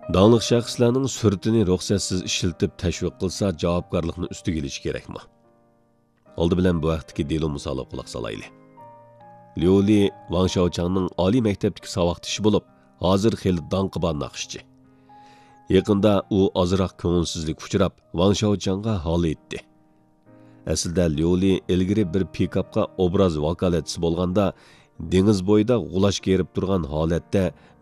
Dağlıq şəxslərinin sürtini ruxsatsiz işiltib təşviq qılsa, javobgarlıqni üstüge ilish kerakmi? Oldi bilan bu vaqtdagi delo misoli quloq solayli. Liu Li Wang Shaochangning oliy maktabdagi saboqtishi bo'lib, hozir xeli danqi bor naqshchi. Yaqinda u ozroq ko'ngilsizlik uchrab, Wang Shaochangga holi etdi. Aslida Liu Li ilgari bir pikapga obraz vakolatchisi bo'lganda, dengiz bo'yida g'ulash kerib turgan holatda